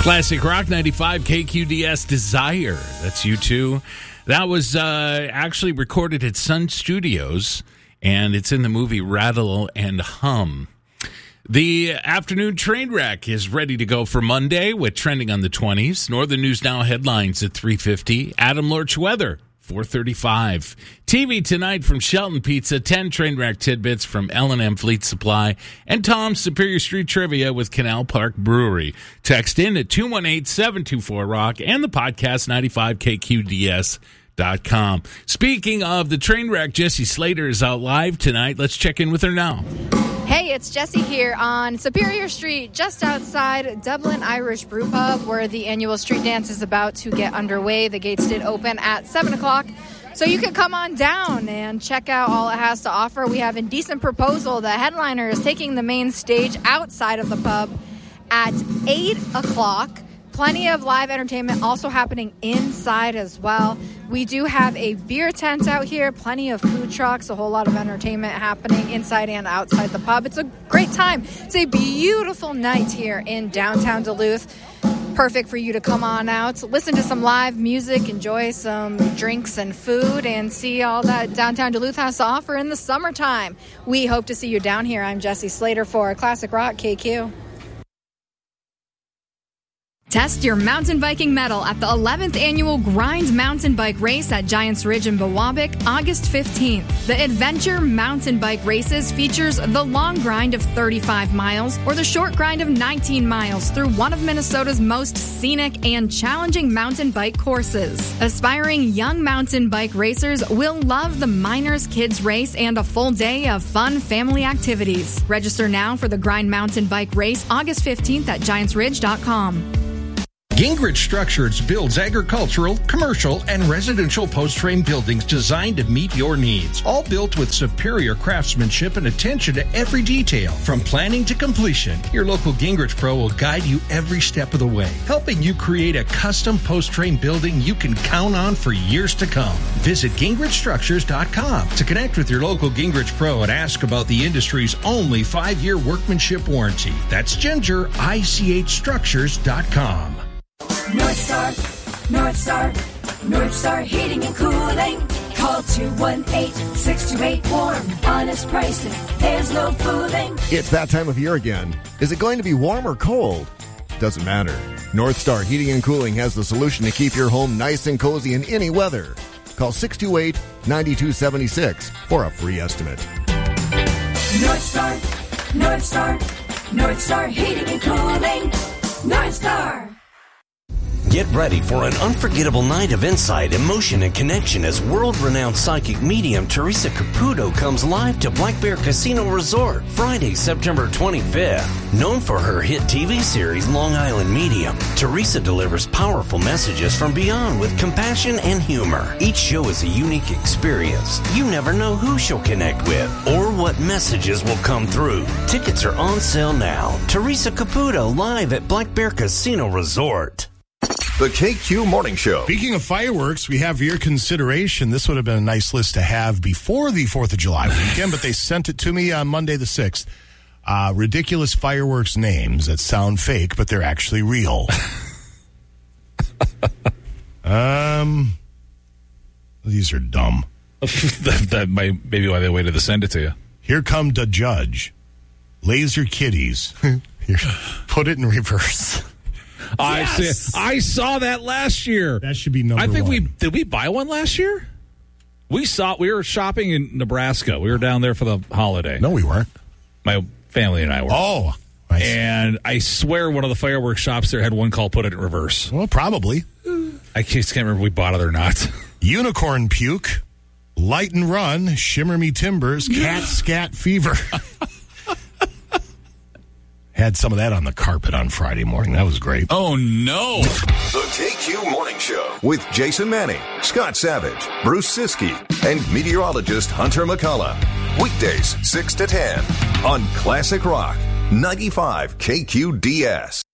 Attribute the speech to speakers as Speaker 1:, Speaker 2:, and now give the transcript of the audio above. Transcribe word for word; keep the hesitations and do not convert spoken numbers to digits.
Speaker 1: Classic Rock ninety-five K Q D S Desire. That's you too. That was uh, actually recorded at Sun Studios, and it's in the movie Rattle and Hum. The afternoon train wreck is ready to go for Monday with trending on the twenties. Northern News Now headlines at three fifty. Adam Lorch weather, four thirty-five. T V tonight from Shelton Pizza, ten train wreck tidbits from L and M Fleet Supply, and Tom's Superior Street Trivia with Canal Park Brewery. Text in at two one eight, seven two four, rock and the podcast ninety-five K Q D S dot com. Speaking of the train wreck, Jessie Slater is out live tonight. Let's check in with her now.
Speaker 2: Hey, it's Jessie here on Superior Street, just outside Dublin Irish Brew Pub, where the annual street dance is about to get underway. The gates did open at seven o'clock, so you can come on down and check out all it has to offer. We have Indecent Proposal. The headliner is taking the main stage outside of the pub at eight o'clock. Plenty of live entertainment also happening inside as well. We do have a beer tent out here, plenty of food trucks, a whole lot of entertainment happening inside and outside the pub. It's a great time. It's a beautiful night here in downtown Duluth. Perfect for you to come on out, listen to some live music, enjoy some drinks and food, and see all that downtown Duluth has to offer in the summertime. We hope to see you down here. I'm Jessie Slater for Classic Rock K Q. Test your mountain biking mettle at the eleventh Annual Grind Mountain Bike Race at Giants Ridge in Biwabik, August fifteenth. The Adventure Mountain Bike Races features the long grind of thirty-five miles or the short grind of nineteen miles through one of Minnesota's most scenic and challenging mountain bike courses. Aspiring young mountain bike racers will love the Miners Kids Race and a full day of fun family activities. Register now for the Grind Mountain Bike Race, August fifteenth at giants ridge dot com.
Speaker 3: Gingrich Structures builds agricultural, commercial, and residential post-frame buildings designed to meet your needs. All built with superior craftsmanship and attention to every detail. From planning to completion, your local Gingrich Pro will guide you every step of the way, helping you create a custom post-frame building you can count on for years to come. Visit gingrich structures dot com to connect with your local Gingrich Pro and ask about the industry's only five-year workmanship warranty. That's ginger I C H structures dot com.
Speaker 4: North Star, North Star, North Star Heating and Cooling. Call two one eight, six two eight, warm. Honest pricing, there's no fooling.
Speaker 5: It's that time of year again. Is it going to be warm or cold? Doesn't matter. North Star Heating and Cooling has the solution to keep your home nice and cozy in any weather. Call six two eight, nine two seven six for a free estimate.
Speaker 4: North Star, North Star, North Star Heating and Cooling. North Star.
Speaker 6: Get ready for an unforgettable night of insight, emotion, and connection as world-renowned psychic medium Teresa Caputo comes live to Black Bear Casino Resort Friday, September twenty-fifth. Known for her hit T V series Long Island Medium, Teresa delivers powerful messages from beyond with compassion and humor. Each show is a unique experience. You never know who she'll connect with or what messages will come through. Tickets are on sale now. Teresa Caputo live at Black Bear Casino Resort.
Speaker 7: The K Q Morning Show.
Speaker 8: Speaking of fireworks, we have for your consideration. This would have been a nice list to have before the fourth of July weekend, but they sent it to me on Monday the sixth. Uh, ridiculous fireworks names that sound fake, but they're actually real. um, These are dumb.
Speaker 9: that, that might maybe why they waited to send it to you.
Speaker 8: Here come the judge. Laser kitties. Here, put it in reverse.
Speaker 9: I
Speaker 8: Yes!
Speaker 9: see. I saw that last year.
Speaker 8: That should be number
Speaker 9: I think
Speaker 8: one.
Speaker 9: we did we buy one last year? We saw we were shopping in Nebraska. We were down there for the holiday.
Speaker 8: No, we weren't.
Speaker 9: My family and I were.
Speaker 8: Oh. I
Speaker 9: and I swear one of the fireworks shops there had one called Put It in Reverse.
Speaker 8: Well, probably.
Speaker 9: I just can't remember if we bought it or not.
Speaker 8: Unicorn puke, light and run, shimmer me timbers, cat scat fever. Had some of that on the carpet on Friday morning. That was great.
Speaker 9: Oh, no.
Speaker 7: The K Q Morning Show with Jason Manning, Scott Savage, Bruce Siskey, and meteorologist Hunter McCullough. Weekdays, six to ten on Classic Rock, ninety-five K Q D S.